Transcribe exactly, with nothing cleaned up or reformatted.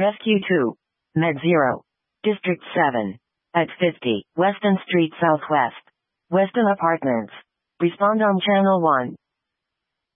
Rescue two. Med Zero. District seven. At fifty, Weston Street Southwest. Weston Apartments. Respond on Channel one.